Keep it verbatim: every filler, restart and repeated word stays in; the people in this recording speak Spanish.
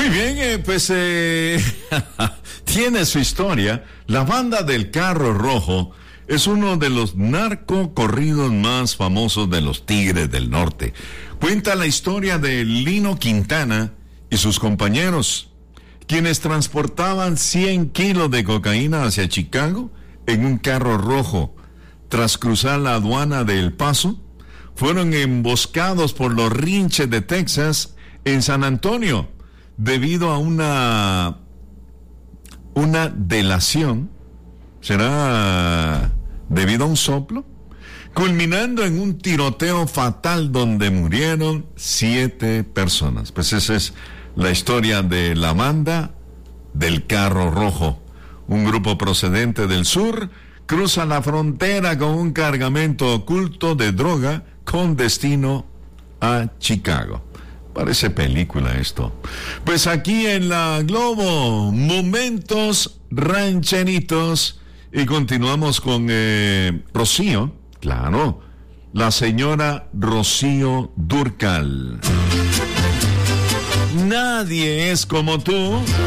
Muy bien, eh, pues eh, tiene su historia. La banda del Carro Rojo es uno de los narcocorridos más famosos de los Tigres del Norte. Cuenta la historia de Lino Quintana y sus compañeros, quienes transportaban cien kilos de cocaína hacia Chicago en un carro rojo. Tras cruzar la aduana de El Paso, fueron emboscados por los rinches de Texas en San Antonio, debido a una una delación. ¿Será debido a un soplo? Culminando en un tiroteo fatal donde murieron siete personas. Pues esa es la historia de la banda del Carro Rojo. Un grupo procedente del sur cruza la frontera con un cargamento oculto de droga con destino a Chicago. Parece película esto. Pues aquí en la Globo, momentos rancheritos. Y continuamos con eh, Rocío, claro, la señora Rocío Dúrcal. Nadie es como tú.